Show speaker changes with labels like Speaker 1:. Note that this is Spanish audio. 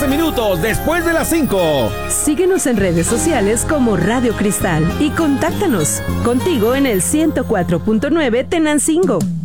Speaker 1: 13 minutos después de las 5.
Speaker 2: Síguenos en redes sociales como Radio Cristal y contáctanos. Contigo en el 104.9 Tenancingo.